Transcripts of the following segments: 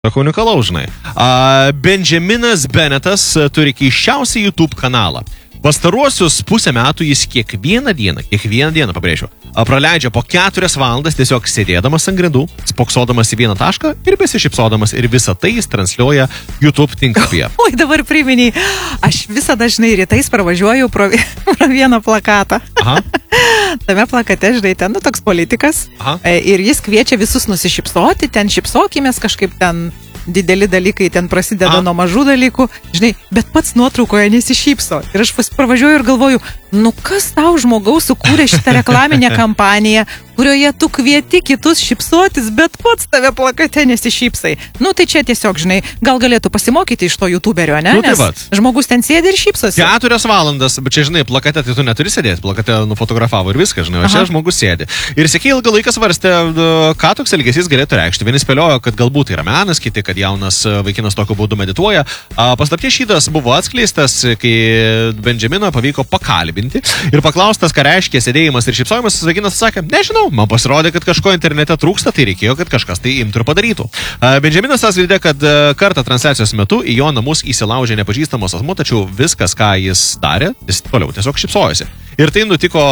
Unikalaus, žinai. Benjaminas Bennetas turi keiščiausią YouTube kanalą. Pastaruosius pusę metų jis kiekvieną dieną, pabrėžiu, praleidžia po 4 valandas tiesiog sėdėdamas ant grindų, spoksodamas į vieną tašką ir besišypsodamas, ir visą tai jis transliuoja YouTube tinklapyje. Oi, dabar priminiai, aš visada dažnai rytais pravažiuoju pro vieną plakatą. Aha. Tame plakate, žinai, ten toks politikas. Aha. Ir jis kviečia visus nusišypsoti, ten šypsokimės, kažkaip ten dideli dalykai ten prasideda nuo mažų dalykų, žinai, bet pats nuotraukoje nesišypso. Ir aš pravažiuoju ir galvoju, nu kas tau žmogaus sukūrė šitą reklaminę kampaniją, kurioje tu kvieti kitus šypsotis, bet pats tave plakate nesišypsai. Nu tai čia tiesiog, žinai, gal galėtų pasimokyti iš to youtuberio, ne? Nu, tai Nes žmogus ten sėdi ir šypsosi. 4 valandas, bet čia, žinai, plakate tai tu neturi sėdėti, plakate nufotografavo ir viskas, žinai, o čia žmogus sėdi. Ir sėkiai ilgą laiką svarstė, ką toks elgesys galėtų reikšti. Vieni spėliojo, kad galbūt tai yra menas, kiti, kad jaunas vaikinas tokiu būdu medituoja. Paslapties šydas buvo atskleistas, kai Benjaminą pavyko pakalbinti ir paklaustas, ką reiškia sėdėjimas ir šypsojimas, vaikinas sakė, nežinau, man pasirodė, kad kažko internete trūksta, tai reikėjo, kad kažkas tai imtų ir padarytų. Benjaminas atskleidė, kad kartą transliacijos metu į jo namus įsilaužė nepažįstamos asmuo, tačiau viskas, ką jis darė, jis toliau tiesiog šypsojosi. Ir tai nutiko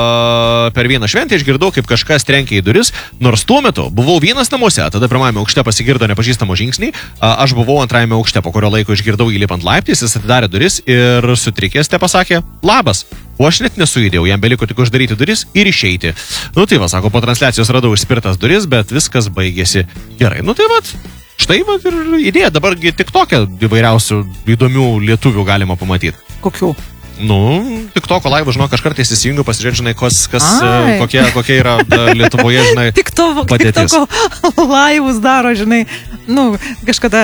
per vieną šventę, išgirdau, kaip kažkas trenkė į duris, nors tuo metu buvau vienas namuose, tada pirmajame aukšte pasigirdo nepažįstamo žingsniai, aš buvau antrajame aukšte, po kurio laiko išgirdau jį lipant laiptais, jis atidarė duris ir sutrikęs te pasakė, labas. O aš net nesujudėjau, jam beliko tik uždaryti duris ir išeiti. Nu tai va, sako, po transliacijos radau išspirtas duris, bet viskas baigėsi gerai. Nu tai va, štai va ir idėja, dabargi tik tokią įvairiausių įdomių lietuvių galima pamatyti. Kokių? Nu, tik toko laivų, žinok, aš kartais įsijungiu, pasižiūrėti, žinai, kokie yra Lietuvoje, žinai, padėtis. Tik toko laivus daro, žinai. Nu, kažkada,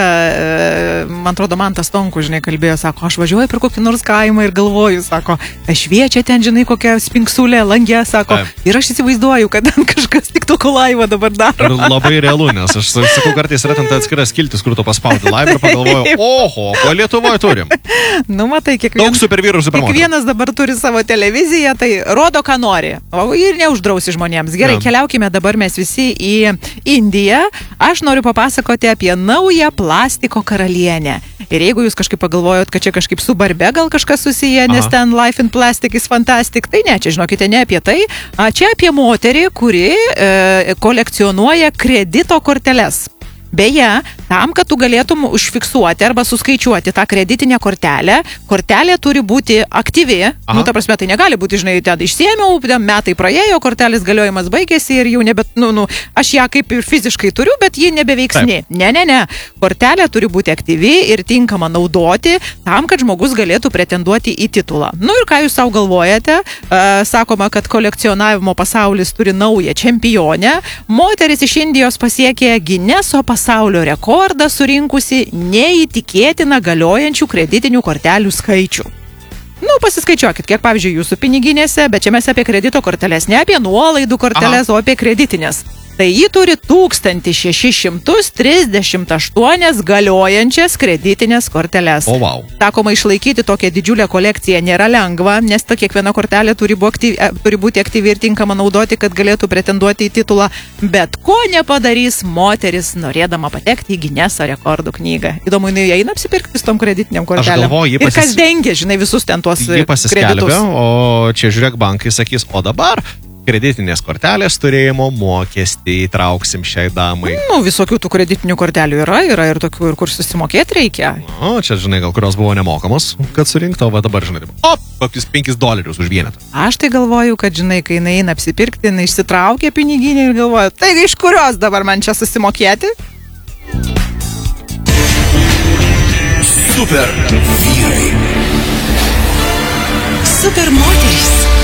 man atrodo, Mantas Tonkus, žinai, kalbėjo, sako, aš važiuoju per kokį nors kaimą ir galvoju, sako, šviečia ten, žinai, kokia spinksulė langė, sako, ir aš įsivaizduoju, kad ten kažkas tik toko laivą dabar daro. Ir labai realu, nes aš sakau, kartais yra ten ta atskiras skiltis, kur tu paspaudi laivą ir pagalvoju, oho, ko Lietuvoje turim. Nu, matai, daug supervyrų, kiekvienas dabar turi savo televiziją, tai rodo, ką nori. O ir neuždrausi žmonėms. Gerai, keliaukime dabar mes visi į Indiją. Aš noriu papasakoti apie naują plastiko karalienę. Ir jeigu jūs kažkaip pagalvojot, kad čia kažkaip su Barbe gal kažkas susiję, nes ten Life in Plastic is Fantastic, tai ne, čia žinokite, ne apie tai. Čia apie moterį, kuri kolekcionuoja kredito korteles. Beje, tam, kad tu galėtum užfiksuoti arba suskaičiuoti tą kreditinę kortelę, kortelė turi būti aktyvi. Nu, ta prasme, tai negali būti, žinai, ten išsiėmiau, metai praėjo, kortelės galiojimas baigėsi ir jau nebe, aš ją kaip ir fiziškai turiu, bet ji nebeveiksni. Ne. Kortelė turi būti aktyvi ir tinkama naudoti tam, kad žmogus galėtų pretenduoti į titulą. Nu ir ką jūs savo galvojate? Sakoma, kad kolekcionavimo pasaulis turi naują čempionę. Moteris iš Indijos pasiekė Gineso pasaulio rekordą surinkusi neįtikėtiną galiojančių kreditinių kortelių skaičių. Nu, pasiskaičiuokit, kiek, pavyzdžiui, jūsų piniginėse, bet čia mes apie kredito korteles, ne apie nuolaidų korteles, o apie kreditinės. Tai ji turi 1638 galiojančias kreditinės korteles. O, wow. Sakoma, išlaikyti tokią didžiulę kolekciją nėra lengva, nes kiekviena kortelė turi būti aktyvi ir tinkama naudoti, kad galėtų pretenduoti į titulą. Bet ko nepadarys moteris, norėdama patekti į Gineso rekordų knygą. Įdomu, jinai eina apsipirkti su tom kreditiniam kortelėm. Ir kas dengia, žinai, visus ten tuos kreditus. O čia žiūrėk, bankai sakys, o dabar kreditinės kortelės turėjimo mokestį įtrauksim šiai damai. Nu, visokių tų kreditinių kortelių yra ir tokių, ir kur susimokėti reikia. O, čia, žinai, gal kurios buvo nemokamos, kad surinkto, o dabar, žinai, kokius $5 už vienetą. Aš tai galvoju, kad, žinai, kai jinai eina apsipirkti, jinai išsitraukia piniginį ir galvoju, tai iš kurios dabar man čia susimokėti? Super vyrai. Super moterys.